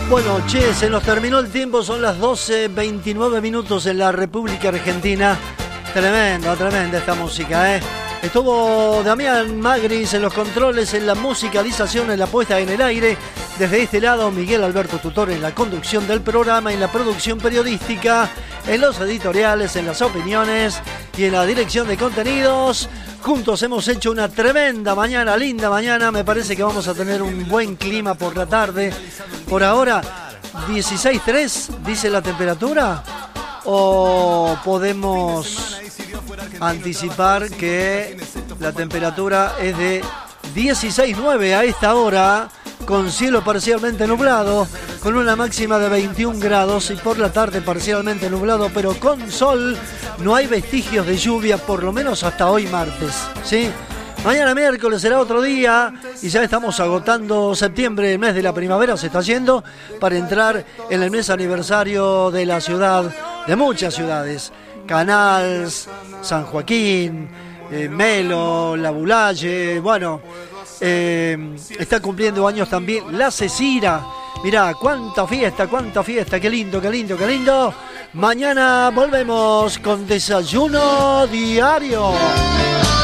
Bueno, che, se nos terminó el tiempo, son las 12:29 minutos en la República Argentina. Tremenda esta música, ¿eh? Estuvo Damián Magris en los controles, en la musicalización, en la puesta en el aire. Desde este lado, Miguel Alberto Tutor en la conducción del programa, en la producción periodística, en los editoriales, en las opiniones y en la dirección de contenidos. Juntos hemos hecho una tremenda mañana, linda mañana. Me parece que vamos a tener un buen clima por la tarde. Por ahora, 16.3 dice la temperatura. ¿O podemos anticipar que la temperatura es de 16.9 a esta hora, con cielo parcialmente nublado, con una máxima de 21 grados y por la tarde parcialmente nublado, pero con sol? No hay vestigios de lluvia, por lo menos hasta hoy martes, ¿sí? Mañana miércoles será otro día y ya estamos agotando septiembre, el mes de la primavera se está yendo, para entrar en el mes aniversario de la ciudad, de muchas ciudades, Canals, San Joaquín, Melo, La Bulaye, bueno, está cumpliendo años también La Cecira. Mirá, cuánta fiesta, qué lindo, qué lindo, qué lindo. Mañana volvemos con Desayuno Diario.